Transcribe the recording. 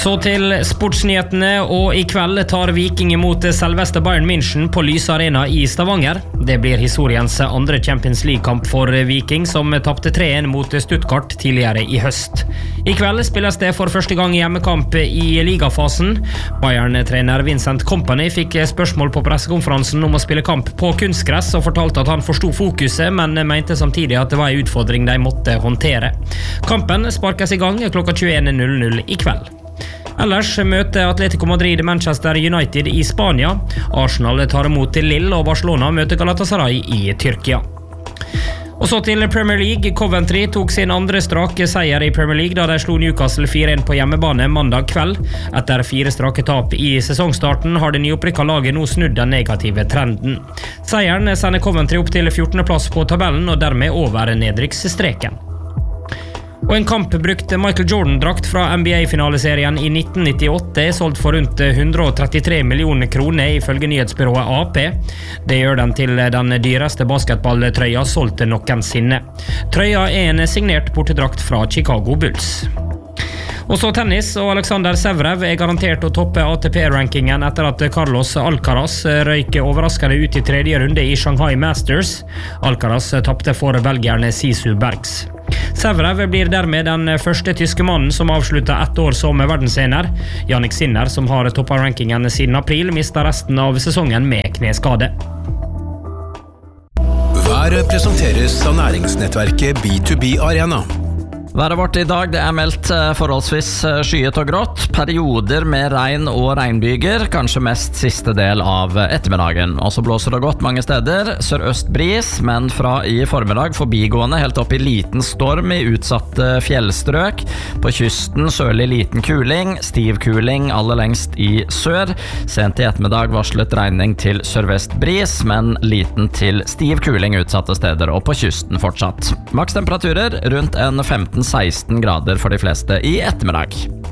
Så til sportsnyhetene, og I kveld tar Viking imot selveste Bayern München på Lyse Arena I Stavanger. Det blir historiens andre Champions League-kamp for Viking, som tapte 3-1 mot Stuttgart tidligere I høst. I kveld spilles det for første gang hjemmekamp I ligafasen. Bayern-trener Vincent Kompany fikk spørsmål på pressekonferansen om å spille kamp på kunstgress, og fortalte at han forstod fokuset, men mente samtidig at det var en utfordring de måtte håndtere. Kampen sparkes I gang klokka 21:00 I kveld. Ellers møter Atletico Madrid Manchester United I Spania. Arsenal tar imot Lille, og Barcelona møter Galatasaray I Tyrkia. Og så til Premier League. Coventry tok sin andre strake seier I Premier League da de slo Newcastle 4-1 på hjemmebane mandag kveld. Etter 4 strake tap I sesongstarten har det nyopprykka laget nå snudd den negative trenden. Seieren sender Coventry opp til 14. plass på tabellen, og dermed over nedrykksstreken. Og en kampbrukt Michael Jordan-drakt fra NBA-finaleserien I 1998 solgt for rundt 133 millioner kroner ifølge nyhetsbyrået AP. Det gjør den til den dyreste basketballtrøya solgt noensinne. Trøya en signert bortedrakt fra Chicago Bulls. Og så tennis, og Alexander Zverev garantert å toppe ATP-rankingen etter at Carlos Alcaraz røyk overraskende ut I tredje runde I Shanghai Masters. Alcaraz tappte for belgierne Sisu Bergs. Zverev blir dermed den første tyske mannen som avslutter 1 år som verdensener. Jannik Sinner, som har toppet rankingen siden april, mistet resten av sesongen med kneskade. Været presenteres av næringsnettverket B2B Arena. Været vårt I dag, det meldt forholdsvis skyet og grått, perioder med regn og regnbyger, kanskje mest siste del av ettermiddagen. Og så blåser det godt mange steder, sørøst bris, men fra I formiddag forbigående helt opp I liten storm I utsatte fjellstrøk. På kysten sørlig liten kuling, stiv kuling aller lengst I sør. Sent I ettermiddag varslet regning til sørvest bris, men liten til stiv kuling utsatte steder og på kysten fortsatt. Makstemperaturer rundt en 15-16 grader for de fleste I ettermiddag.